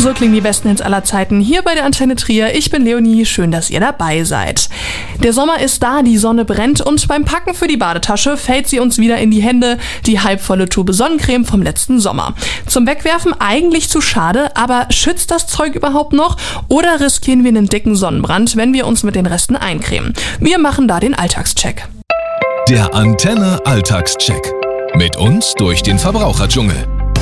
So klingen die besten Hits aller Zeiten hier bei der Antenne Trier. Ich bin Leonie, schön, dass ihr dabei seid. Der Sommer ist da, die Sonne brennt und beim Packen für die Badetasche fällt sie uns wieder in die Hände, die halbvolle Tube Sonnencreme vom letzten Sommer. Zum Wegwerfen eigentlich zu schade, aber schützt das Zeug überhaupt noch oder riskieren wir einen dicken Sonnenbrand, wenn wir uns mit den Resten eincremen? Wir machen da den Alltagscheck. Der Antenne Alltagscheck. Mit uns durch den Verbraucherdschungel.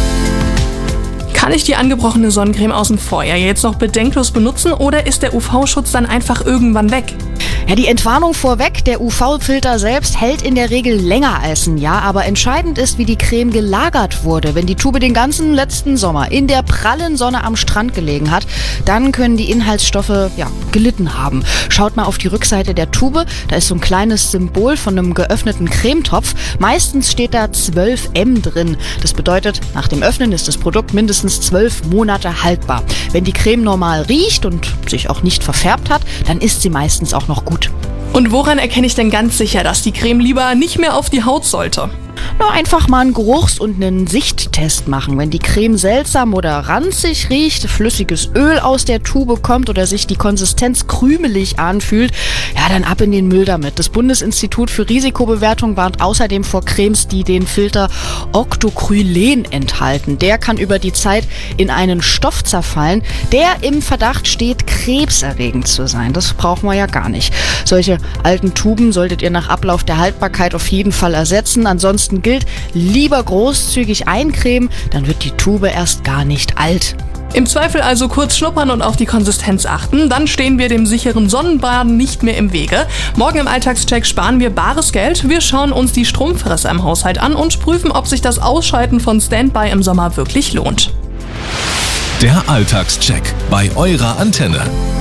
Kann ich die angebrochene Sonnencreme aus dem Vorjahr jetzt noch bedenkenlos benutzen oder ist der UV-Schutz dann einfach irgendwann weg? Ja, die Entwarnung vorweg, der UV-Filter selbst hält in der Regel länger als ein Jahr, aber entscheidend ist, wie die Creme gelagert wurde. Wenn die Tube den ganzen letzten Sommer in der prallen Sonne am Strand gelegen hat, dann können die Inhaltsstoffe gelitten haben. Schaut mal auf die Rückseite der Tube, da ist so ein kleines Symbol von einem geöffneten Cremetopf. Meistens steht da 12M drin. Das bedeutet, nach dem Öffnen ist das Produkt mindestens 12 Monate haltbar. Wenn die Creme normal riecht und sich auch nicht verfärbt hat, dann ist sie meistens auch noch gut. Und woran erkenne ich denn ganz sicher, dass die Creme lieber nicht mehr auf die Haut sollte? Na, einfach mal einen Geruchs- und einen Sichttest machen. Wenn die Creme seltsam oder ranzig riecht, flüssiges Öl aus der Tube kommt oder sich die Konsistenz krümelig anfühlt, dann ab in den Müll damit. Das Bundesinstitut für Risikobewertung warnt außerdem vor Cremes, die den Filter Octocrylen enthalten. Der kann über die Zeit in einen Stoff zerfallen, der im Verdacht steht, krebserregend zu sein. Das brauchen wir ja gar nicht. Solche alten Tuben solltet ihr nach Ablauf der Haltbarkeit auf jeden Fall ersetzen. Ansonsten gilt, lieber großzügig eincremen, dann wird die Tube erst gar nicht alt. Im Zweifel also kurz schnuppern und auf die Konsistenz achten, dann stehen wir dem sicheren Sonnenbaden nicht mehr im Wege. Morgen im Alltagscheck sparen wir bares Geld, wir schauen uns die Stromfresser im Haushalt an und prüfen, ob sich das Ausschalten von Standby im Sommer wirklich lohnt. Der Alltagscheck bei eurer Antenne.